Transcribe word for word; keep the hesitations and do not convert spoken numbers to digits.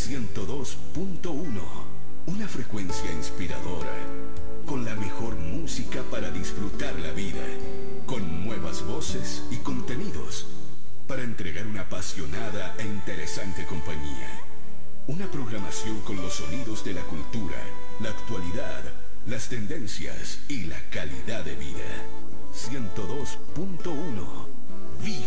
ciento dos punto uno, una frecuencia inspiradora, con la mejor música para disfrutar la vida, con nuevas voces y contenidos, para entregar una apasionada e interesante compañía. Una programación con los sonidos de la cultura, la actualidad, las tendencias y la calidad de vida. ciento dos punto uno. Vive.